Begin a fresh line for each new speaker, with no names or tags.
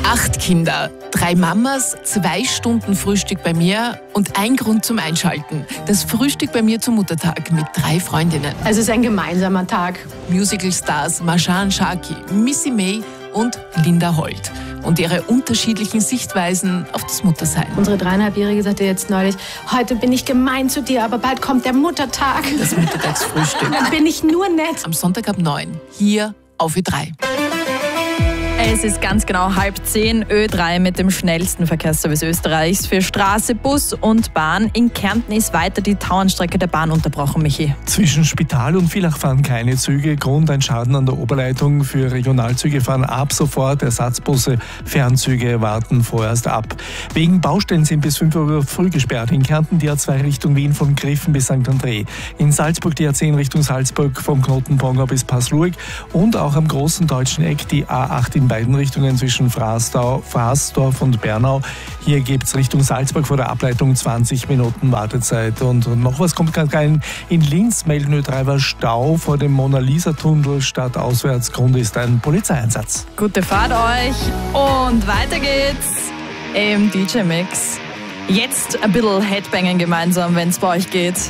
8 Kinder, 3 Mamas, 2 Stunden Frühstück bei mir und ein Grund zum Einschalten. Das Frühstück bei mir zum Muttertag mit 3 Freundinnen.
Also es ist ein gemeinsamer Tag.
Musical-Stars Marjan Sharkey, Missy May und Linda Holt. Und ihre unterschiedlichen Sichtweisen auf das Muttersein.
Unsere 3,5-Jährige sagte jetzt neulich, heute bin ich gemein zu dir, aber bald kommt der Muttertag.
Das Muttertagsfrühstück.
Dann bin ich nur nett.
Am Sonntag ab 9, hier auf Ö3.
Es ist ganz genau 9:30, Ö3 mit dem schnellsten Verkehrsservice Österreichs für Straße, Bus und Bahn. In Kärnten ist weiter die Tauernstrecke der Bahn unterbrochen, Michi.
Zwischen Spital und Villach fahren keine Züge. Grund ein Schaden an der Oberleitung. Für Regionalzüge fahren ab sofort Ersatzbusse. Fernzüge warten vorerst ab. Wegen Baustellen sind bis 5 Uhr früh gesperrt. In Kärnten die A2 Richtung Wien von Griffen bis St. André. In Salzburg die A10 Richtung Salzburg vom Knoten Pongau bis Passluig. Und auch am großen deutschen Eck die A8 in beiden Richtungen zwischen Fraßdorf und Bernau. Hier gibt es Richtung Salzburg vor der Ableitung 20 Minuten Wartezeit. Und noch was kommt gerade rein. In Linz melden Ö3 war Stau vor dem Mona-Lisa-Tunnel. Stadtauswärts. Grund ist ein Polizeieinsatz.
Gute Fahrt euch und weiter geht's im DJ-Mix. Jetzt ein bisschen Headbangen gemeinsam, wenn es bei euch geht.